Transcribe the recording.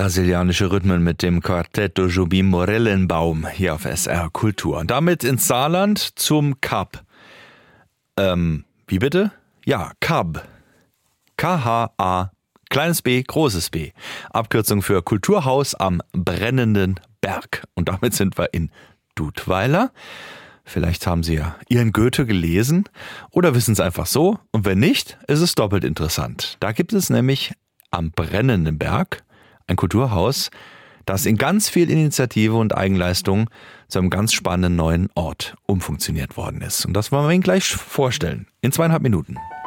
Brasilianische Rhythmen mit dem Quartetto Jobim Morellenbaum hier auf SR Kultur. Und damit ins Saarland zum Kap. Wie bitte? Ja, Kab. K-H-A, kleines B, großes B. Abkürzung für Kulturhaus am brennenden Berg. Und damit sind wir in Dudweiler. Vielleicht haben Sie ja Ihren Goethe gelesen oder wissen es einfach so. Und wenn nicht, ist es doppelt interessant. Da gibt es nämlich am brennenden Berg ein Kulturhaus, das in ganz viel Initiative und Eigenleistung zu einem ganz spannenden neuen Ort umfunktioniert worden ist. Und das wollen wir Ihnen gleich vorstellen. In 2,5 Minuten.